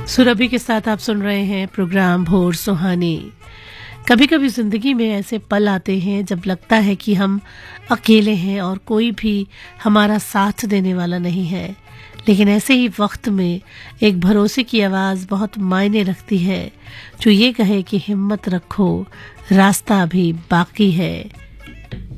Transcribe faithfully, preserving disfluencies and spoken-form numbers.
सुरभि के साथ आप सुन रहे हैं प्रोग्राम भोर सुहानी। कभी कभी जिंदगी में ऐसे पल आते हैं जब लगता है कि हम अकेले हैं और कोई भी हमारा साथ देने वाला नहीं है, लेकिन ऐसे ही वक्त में एक भरोसे की आवाज़ बहुत मायने रखती है, जो ये कहे कि हिम्मत रखो, रास्ता अभी बाकी है।